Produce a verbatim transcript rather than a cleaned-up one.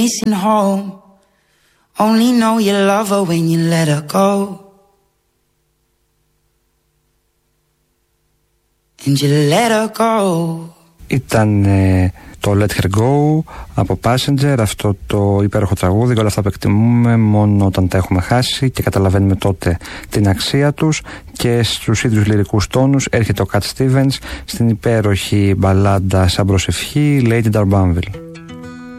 Missing home. Only know you love her when you let her go. And you let her go. Ήταν ε, το Let Her Go από Passenger, αυτό το υπέροχο τραγούδι, όλα αυτά που εκτιμούμε μόνο όταν τα έχουμε χάσει και καταλαβαίνουμε τότε την αξία τους. Και στους ίδιους λυρικούς τόνους έρχεται ο Cat Stevens στην υπέροχη μπαλάντα σαν προσευχή Lady Darbanville.